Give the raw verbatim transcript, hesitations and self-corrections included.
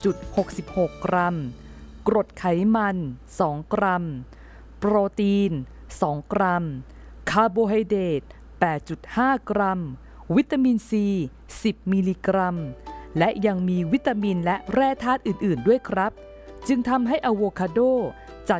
จุดหกสิบหก กรัมกรดไขมันสองกรัมโปรตีนสองกรัมคาร์โบไฮเดรต แปดจุดห้า กรัมวิตามินซีสิบมิลลิกรัมและยังมีวิตามินและแร่ธาตุอื่นๆด้วยครับจึงทำให้อะโวคาโดจัด